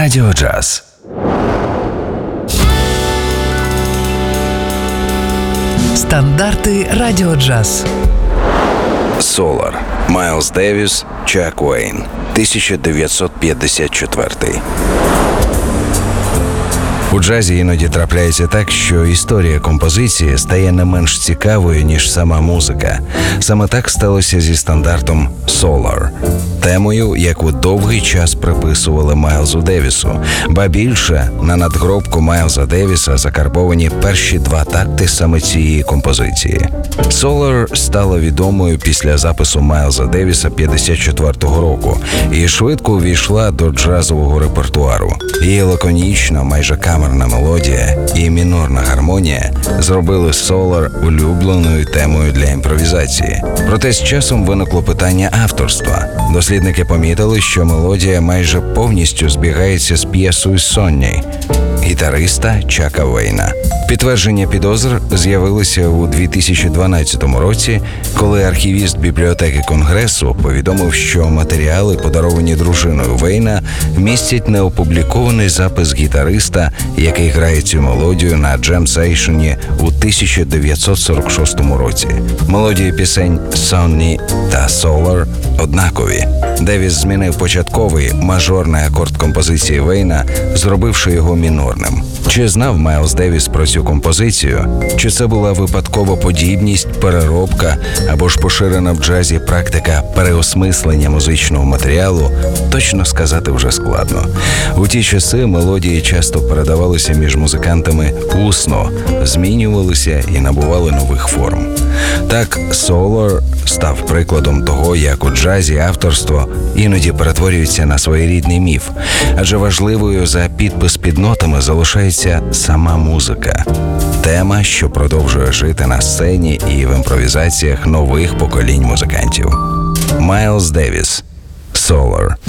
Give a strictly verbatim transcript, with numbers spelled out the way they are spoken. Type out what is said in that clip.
Радіо Джаз. Стандарти Радіо Джаз. Solar. Майлз Девіс, Чак Уейн. тисяча дев'ятсот п'ятдесят четвертий. У джазі іноді трапляється так, що історія композиції стає не менш цікавою, ніж сама музика. Саме так сталося зі стандартом «Solar», темою, яку довгий час приписували Майлзу Девісу. Ба більше, на надгробку Майлза Девіса закарбовані перші два такти саме цієї композиції. «Solar» стала відомою після запису Майлза Девіса п'ятдесят четвертого року і швидко увійшла до джазового репертуару. Її лаконічна, майже камерна мелодія і мінорна гармонія зробили «Solar» улюбленою темою для імпровізації. Проте з часом виникло питання авторства. Дослідники помітили, що мелодія майже повністю збігається з п'єсою «Сонні» гітариста Чака Уейна. Підтвердження підозр з'явилося у дві тисячі дванадцятому році, коли архівіст бібліотеки Конгресу повідомив, що матеріали, подаровані дружиною Вейна, містять неопублікований запис гітариста, який грає цю мелодію на джем-сейшені у тисяча дев'ятсот сорок шостому році. Мелодії пісень «Сонні» та «Solar» однакові. Девіс змінив початковий мажорний акорд композиції Вейна, зробивши його мінорним. Чи знав Майлз Девіс про цю композицію? Чи це була випадкова подібність, переробка або ж поширена в джазі практика переосмислення музичного матеріалу, точно сказати вже складно. У ті часи мелодії часто передавалися між музикантами усно, змінювалися і набували нових форм. Так, «Solar» став прикладом того, як у джазі авторство іноді перетворюється на своєрідний міф, адже важливою за підпис під нотами залишається сама музика. Тема, що продовжує жити на сцені і в імпровізаціях нових поколінь музикантів. Майлз Девіс, «Solar».